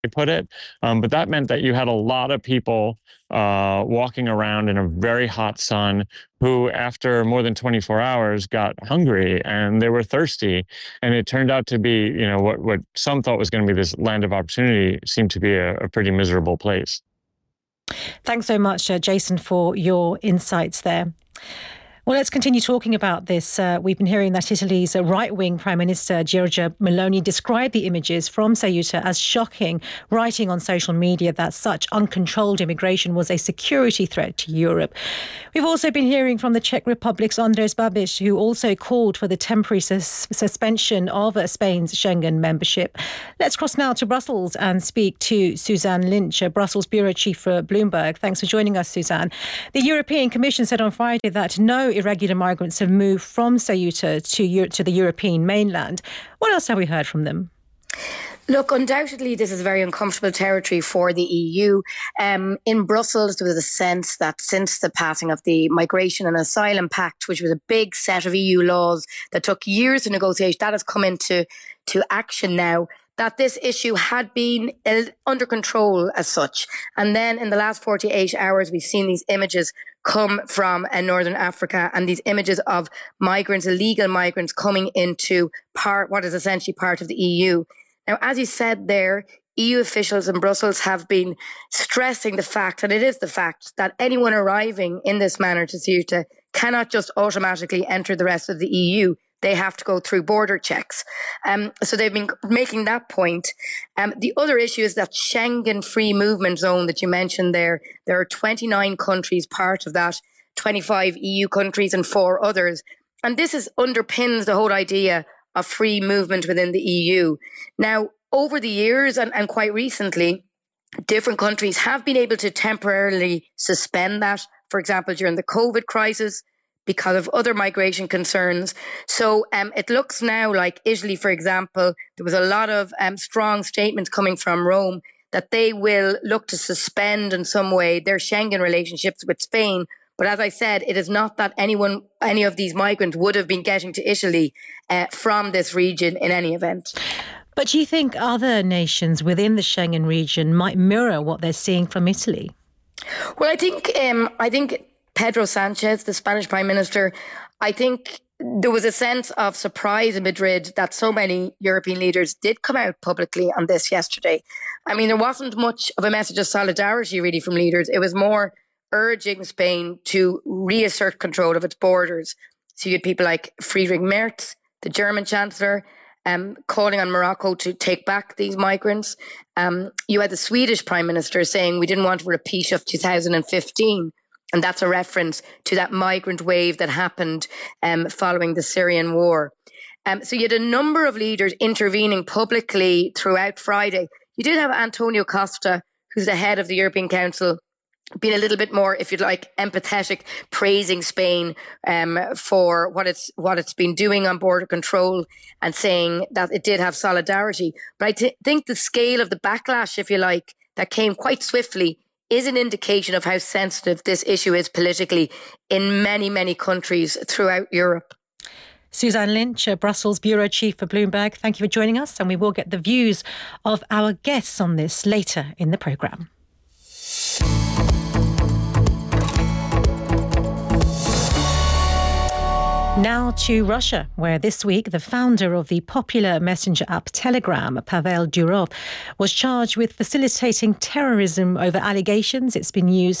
put it. But that meant that you had a lot of people walking around in a very hot sun who, after more than 24 hours, got hungry and they were thirsty. And it turned out to be, what some thought was going to be this land of opportunity seemed to be a pretty miserable place. Thanks so much, Jason, for your insights there. Well, let's continue talking about this. We've been hearing that Italy's right-wing Prime Minister Giorgia Meloni described the images from Ceuta as shocking, writing on social media that such uncontrolled immigration was a security threat to Europe. We've also been hearing from the Czech Republic's Andrej Babiš, who also called for the temporary suspension of Spain's Schengen membership. Let's cross now to Brussels and speak to Suzanne Lynch, Brussels bureau chief for Bloomberg. Thanks for joining us, Suzanne. The European Commission said on Friday that no irregular migrants have moved from Ceuta to the European mainland. What else have we heard from them? Look, undoubtedly, this is very uncomfortable territory for the EU. In Brussels, there was a sense that since the passing of the Migration and Asylum Pact, which was a big set of EU laws that took years to negotiate, that has come into action now, that this issue had been under control as such. And then in the last 48 hours, we've seen these images come from Northern Africa, and these images of migrants, illegal migrants, coming into what is essentially part of the EU. Now, as you said there, EU officials in Brussels have been stressing the fact, and it is the fact, that anyone arriving in this manner to Ceuta cannot just automatically enter the rest of the EU. They have to go through border checks. So they've been making that point. The other issue is that Schengen free movement zone that you mentioned there. There are 29 countries part of that, 25 EU countries and 4 others. And this underpins the whole idea of free movement within the EU. Now, over the years and quite recently, different countries have been able to temporarily suspend that. For example, during the COVID crisis, because of other migration concerns. So it looks now like Italy, for example, there was a lot of strong statements coming from Rome that they will look to suspend in some way their Schengen relationships with Spain. But as I said, it is not that any of these migrants would have been getting to Italy from this region in any event. But do you think other nations within the Schengen region might mirror what they're seeing from Italy? Well, I think Pedro Sanchez, the Spanish Prime Minister, I think there was a sense of surprise in Madrid that so many European leaders did come out publicly on this yesterday. I mean, there wasn't much of a message of solidarity really from leaders. It was more urging Spain to reassert control of its borders. So you had people like Friedrich Merz, the German Chancellor, calling on Morocco to take back these migrants. You had the Swedish Prime Minister saying we didn't want a repeat of 2015. And that's a reference to that migrant wave that happened following the Syrian war. So you had a number of leaders intervening publicly throughout Friday. You did have Antonio Costa, who's the head of the European Council, being a little bit more, if you'd like, empathetic, praising Spain for what it's been doing on border control and saying that it did have solidarity. But I think the scale of the backlash, if you like, that came quite swiftly is an indication of how sensitive this issue is politically in many, many countries throughout Europe. Suzanne Lynch, Brussels bureau chief for Bloomberg, thank you for joining us, and we will get the views of our guests on this later in the programme. Now to Russia, where this week the founder of the popular messenger app Telegram, Pavel Durov, was charged with facilitating terrorism over allegations it's been used